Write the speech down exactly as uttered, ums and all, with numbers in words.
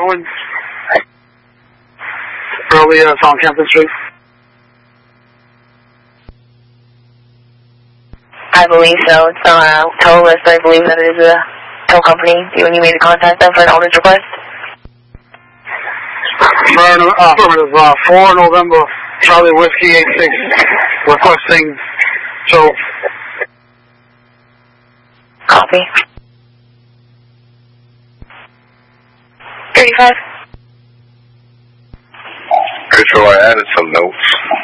Owen. Early uh, on Campbell Street. I believe so. It's on a tow list. I believe that it is a tow company. When you made the contact them for an owner's request? Uh, affirmative. Uh, four November, Charlie Whiskey eight six, requesting tow. Copy. thirty-five. Okay, so I added some notes.